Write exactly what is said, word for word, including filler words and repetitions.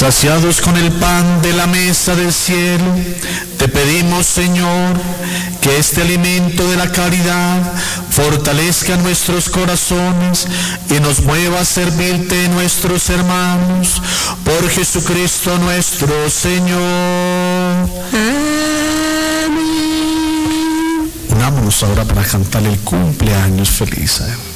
Saciados con el pan de la mesa del cielo, te pedimos, Señor, que este alimento de la caridad fortalezca nuestros corazones y nos mueva a servirte, nuestros hermanos, por Jesucristo nuestro Señor. Amén. Unámonos ahora para cantar el cumpleaños feliz a Él.